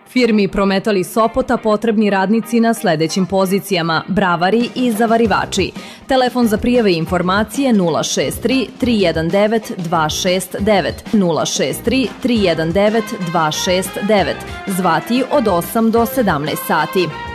Firmi Prometali Sopota potrebni radnici na sledećim pozicijama: bravari i zavarivači. Telefon za prijave i informacije 063 319 269 063 319 269. Zvati od 8 do 17 sati.